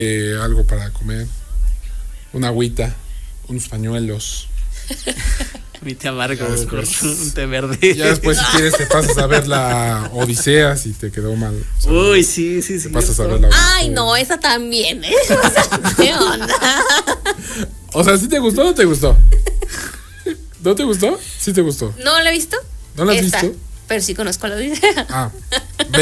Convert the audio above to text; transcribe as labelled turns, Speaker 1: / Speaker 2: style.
Speaker 1: algo para comer, una agüita, unos pañuelos.
Speaker 2: Mi té amargo,
Speaker 1: Ya después.
Speaker 2: un té verde.
Speaker 1: Ya después, si quieres, te pasas a ver la Odisea si te quedó mal. O sea,
Speaker 2: Uy, sí.
Speaker 1: te pasas a ver la Odisea.
Speaker 3: Ay, no, esa también, ¿eh? O sea, ¿qué onda?
Speaker 1: O sea, ¿sí te gustó o no te gustó? ¿No te gustó? Sí te gustó.
Speaker 3: ¿No la he visto?
Speaker 1: ¿No la has
Speaker 3: Esta,
Speaker 1: visto?
Speaker 3: pero sí conozco la Odisea.
Speaker 1: Ah,